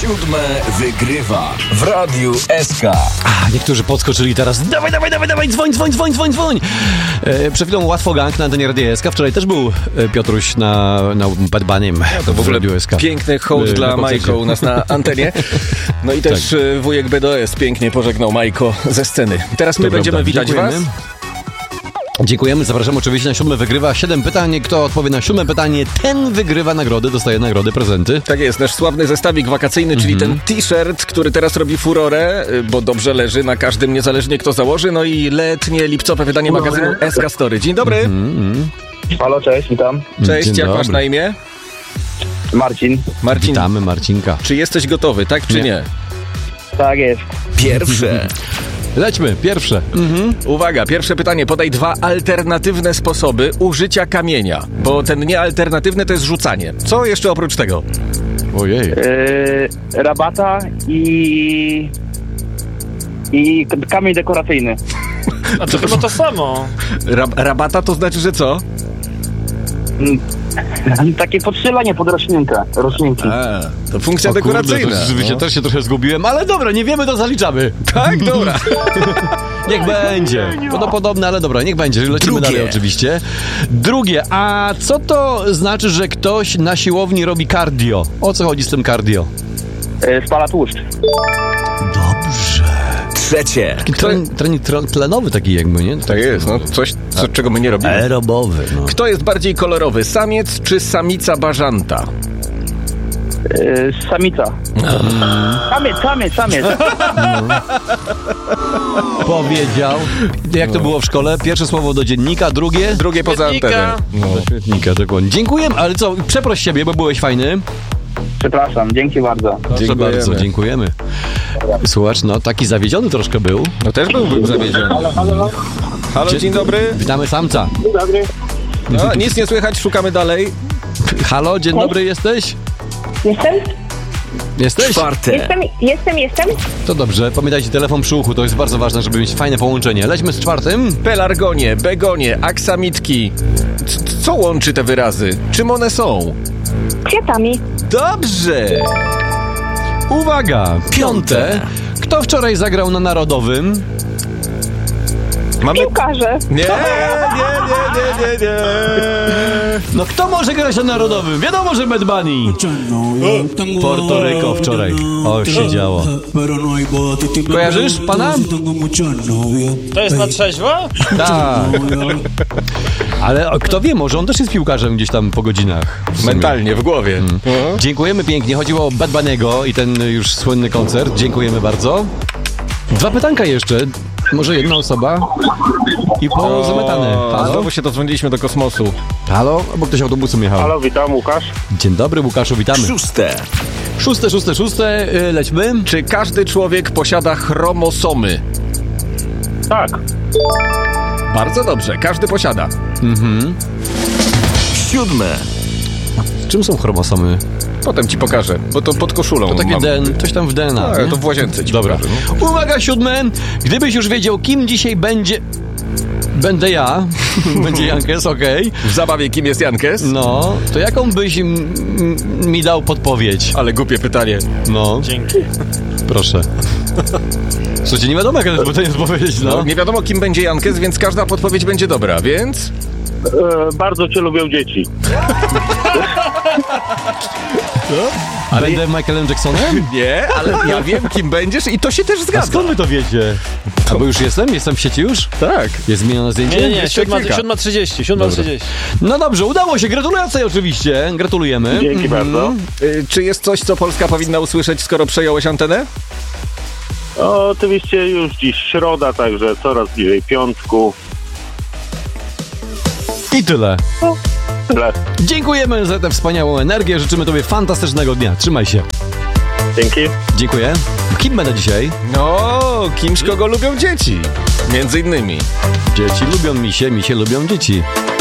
Siódme wygrywa w Radiu SK. Niektórzy podskoczyli teraz. Dawaj, dzwoń. Przed chwilą Łatwo Gang na antenie Radia SK. Wczoraj też był Piotruś na Bad Bunniem. To w ogóle piękny hołd dla Majko u nas na antenie. No i też wujek BDS pięknie pożegnał Majko ze sceny. Teraz my będziemy witać was. Dziękujemy, zapraszam oczywiście na Siódme wygrywa. 7 pytań, kto odpowie na 7 pytanie, ten wygrywa nagrody, dostaje nagrody, prezenty. Tak jest, nasz sławny zestawik wakacyjny, czyli ten t-shirt, który teraz robi furorę, bo dobrze leży na każdym, niezależnie kto założy, no i letnie, lipcowe wydanie magazynu SK Story. Dzień dobry. Halo, cześć, witam. Cześć, Dzień jak dobry. masz na imię? Marcin. Witamy Marcinka. Czy jesteś gotowy, tak czy nie? Tak jest. Pierwsze. Lećmy, pierwsze. Uwaga, pierwsze pytanie. Podaj 2 alternatywne sposoby użycia kamienia, bo ten niealternatywny to jest rzucanie. Co jeszcze oprócz tego? Ojej. Rabata i kamień dekoracyjny. A to chyba to samo. Rabata to znaczy, że co? Takie podstrzelanie pod roślinki. To funkcja dekoracyjna. Rzeczywiście też się trochę zgubiłem, ale dobra, nie wiemy, to zaliczamy. Tak, dobra. Niech będzie. Podobne, ale dobra, niech będzie. Lecimy dalej oczywiście. Drugie, a co to znaczy, że ktoś na siłowni robi cardio? O co chodzi z tym cardio? Spala tłuszcz. Dobrze. Trzecie. Trening tlenowy taki jakby, nie? Tak jest, no coś, czego my nie robimy. Aerobowy, no. Kto jest bardziej kolorowy, samiec czy samica bażanta? Samica. Samiec. Powiedział. Jak to było w szkole? Pierwsze słowo do dziennika, drugie? Drugie poza anteną. Do świetnika, dokładnie. Dziękuję, ale co, przeproś siebie, bo byłeś fajny. Przepraszam, dzięki bardzo. Proszę bardzo, dziękujemy. Słuchacz, no taki zawiedziony troszkę był. No też byłbym zawiedziony. Halo, dzień dobry. Witamy samca. Dzień dobry. No, nic nie słychać, szukamy dalej. Halo, dzień dobry, jesteś? Jesteś? Czwarte. Jestem. To dobrze, pamiętajcie, telefon przy uchu, to jest bardzo ważne, żeby mieć fajne połączenie. Lećmy z czwartym. Pelargonie, begonie, aksamitki. Co łączy te wyrazy? Czym one są? Kwiatami. Dobrze! Uwaga, piąte. Kto wczoraj zagrał na Narodowym? Mamy... Piłkarze. Nie. No kto może grać na Narodowym? Wiadomo, że Bad Bunny. Puerto Rico wczoraj. O, się działo. Kojarzysz pana? To jest na trzeźwo? Tak. Ale kto wie, może on też jest piłkarzem gdzieś tam po godzinach. Mentalnie, w głowie. Dziękujemy pięknie. Chodziło o Bad Bunny'ego i ten już słynny koncert. Dziękujemy bardzo. 2 pytanka jeszcze. Może jedna osoba i pozamiatane. Halo? Znowu się dodzwoniliśmy do kosmosu. Halo? Bo ktoś autobusem jechał. Halo, witam, Łukasz. Dzień dobry, Łukaszu, witamy. Szóste. Lećmy. Czy każdy człowiek posiada chromosomy? Tak. Bardzo dobrze, każdy posiada. Siódme. Czym są chromosomy? Potem ci pokażę, bo to pod koszulą To takie mam. coś tam w DNA. Tak, nie? to w łazience ci Dobra. pokażę. No. Uwaga, 7. Gdybyś już wiedział, kim dzisiaj będzie... Będę ja. Będzie Jankes, okej. W zabawie kim jest Jankes? No, to jaką byś mi dał podpowiedź? Ale głupie pytanie. No, Dzięki. proszę. Słuchajcie, nie wiadomo, jaka to jest odpowiedź, no. No, nie wiadomo kim będzie Jankes, więc każda podpowiedź będzie dobra, więc... Bardzo cię lubią dzieci. A będę Michaelem Jacksonem? Nie, ale ja wiem kim będziesz i to się też A zgadza. skąd wy to wiecie? A bo już jestem? Jestem w sieci już? Tak. Jest zmienione zdjęcie? Nie, Jeszcze kilka. 7:30. No dobrze, udało się, gratulacje oczywiście, gratulujemy. Dzięki bardzo. Czy jest coś, co Polska powinna usłyszeć, skoro przejąłeś antenę? Oczywiście już dziś środa, także coraz bliżej piątku. I tyle. Tyle. Dziękujemy za tę wspaniałą energię, życzymy tobie fantastycznego dnia, trzymaj się. Dzięki. Dziękuję. Kim będę dzisiaj? No, kimś kogo lubią dzieci. Między innymi. Dzieci lubią misie lubią dzieci.